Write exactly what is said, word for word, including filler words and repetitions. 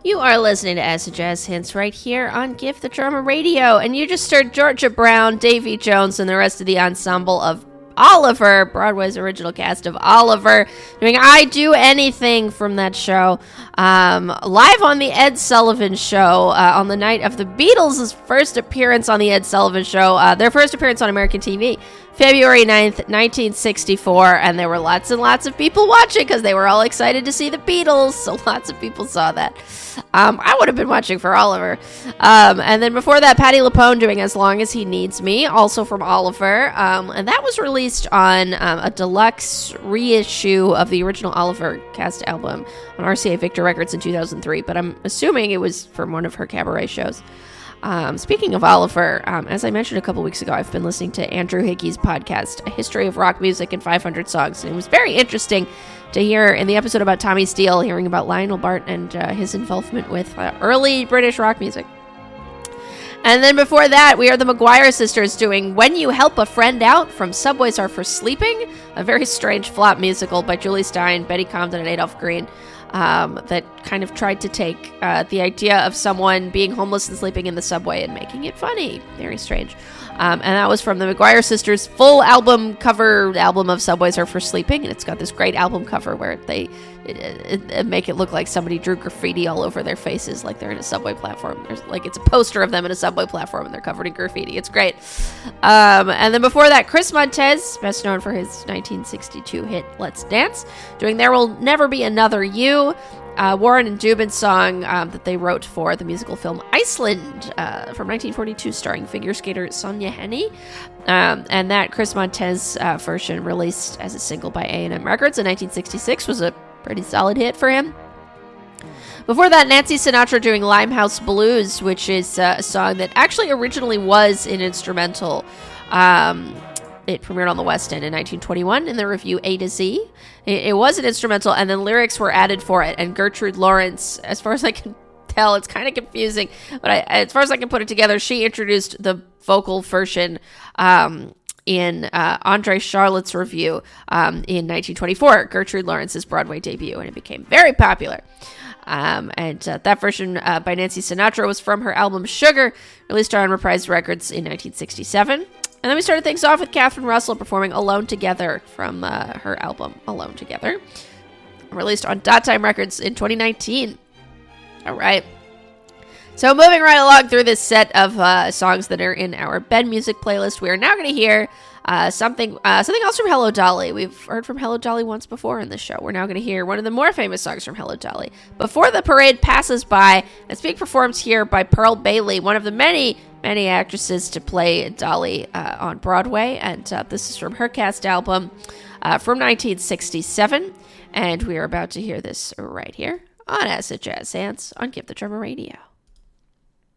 You are listening to Acid Jazz Hints right here on Give the Drummer Radio, and you just heard Georgia Brown, Davy Jones, and the rest of the ensemble of Oliver, Broadway's original cast of Oliver, doing I Do Anything from that show, um, live on the Ed Sullivan Show uh, on the night of the Beatles' first appearance on the Ed Sullivan Show, uh, their first appearance on American T V. February ninth, nineteen sixty-four, and there were lots and lots of people watching because they were all excited to see the Beatles, so lots of people saw that. Um, I would have been watching for Oliver. Um, and then before that, Patti LuPone doing As Long As He Needs Me, also from Oliver, um, and that was released on um, a deluxe reissue of the original Oliver cast album on R C A Victor Records in two thousand three, but I'm assuming it was from one of her cabaret shows. Um, speaking of Oliver, um, as I mentioned a couple weeks ago, I've been listening to Andrew Hickey's podcast, A History of Rock Music in five hundred Songs, and it was very interesting to hear in the episode about Tommy Steele, hearing about Lionel Bart and uh, his involvement with uh, early British rock music. And then before that, we are the McGuire Sisters doing When You Help a Friend Out from Subways Are for Sleeping, a very strange flop musical by Julie Stein, Betty Comden, and Adolph Green. Um, that kind of tried to take uh, the idea of someone being homeless and sleeping in the subway and making it funny. Very strange. Um, and that was from the McGuire Sisters' full album cover album of Subways Are for Sleeping. And it's got this great album cover where they it, it, it make it look like somebody drew graffiti all over their faces, like they're in a subway platform. There's like it's a poster of them in a subway platform and they're covered in graffiti. It's great. Um, and then before that, Chris Montez, best known for his nineteen sixty-two hit Let's Dance, doing There Will Never Be Another You. Uh, Warren and Dubin's song um, that they wrote for the musical film Iceland uh, from nineteen forty-two, starring figure skater Sonja Henie. Um, and that Chris Montez uh, version, released as a single by A and M Records in nineteen sixty-six, was a pretty solid hit for him. Before that, Nancy Sinatra doing Limehouse Blues, which is uh, a song that actually originally was an instrumental. Um, It premiered on the West End in nineteen twenty-one in the review A to Z. It, it was an instrumental, and then lyrics were added for it. And Gertrude Lawrence, as far as I can tell, it's kind of confusing, but I, as far as I can put it together, she introduced the vocal version um, in uh, Andre Charlotte's review um, in nineteen twenty-four, Gertrude Lawrence's Broadway debut, and it became very popular. Um, and uh, that version uh, by Nancy Sinatra was from her album Sugar, released on Reprise Records in nineteen sixty-seven. And then we started things off with Catherine Russell performing Alone Together from uh, her album Alone Together, released on Dot Time Records in twenty nineteen. All right. So moving right along through this set of uh, songs that are in our bed music playlist, we are now going to hear uh, something uh, something else from Hello Dolly. We've heard from Hello Dolly once before in this show. We're now going to hear one of the more famous songs from Hello Dolly, Before the Parade Passes By. It's being performed here by Pearl Bailey, one of the many many actresses to play Dolly uh, on Broadway, and uh, this is from her cast album uh, from nineteen sixty-seven, and we are about to hear this right here on Acid Jazz Hands on Give the Drummer Radio.